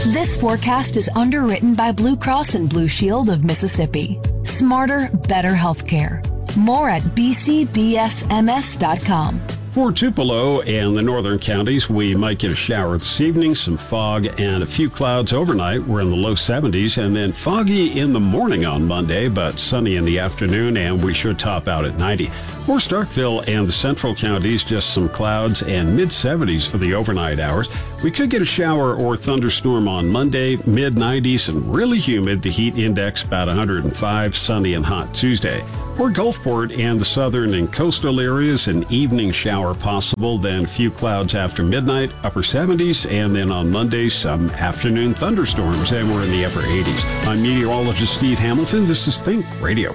This forecast is underwritten by Blue Cross and Blue Shield of Mississippi. Smarter, better healthcare. More at bcbsms.com. For Tupelo and the northern counties, we might get a shower this evening, some fog and a few clouds overnight. We're in the low 70s, and then foggy in the morning on Monday, but sunny in the afternoon, and we should top out at 90. For Starkville and the central counties, just some clouds and mid-70s for the overnight hours. We could get a shower or thunderstorm on Monday, mid-90s and really humid. The heat index about 105, sunny and hot Tuesday. For Gulfport and the southern and coastal areas, an evening shower possible, then a few clouds after midnight, upper 70s, and then on Monday, some afternoon thunderstorms, and we're in the upper 80s. I'm meteorologist Steve Hamilton. This is Think Radio.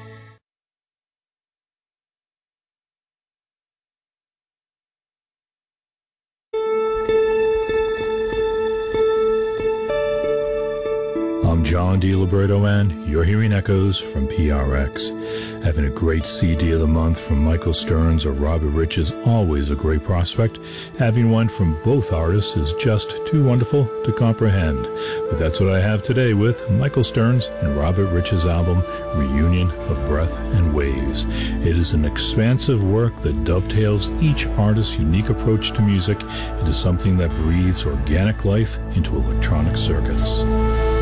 I'm John DiLiberto, and you're hearing echoes from PRX. Having a great CD of the month from Michael Stearns or Robert Rich is always a great prospect. Having one from both artists is just too wonderful to comprehend. But that's what I have today with Michael Stearns and Robert Rich's album, Reunion of Breath and Waves. It is an expansive work that dovetails each artist's unique approach to music into something that breathes organic life into electronic circuits.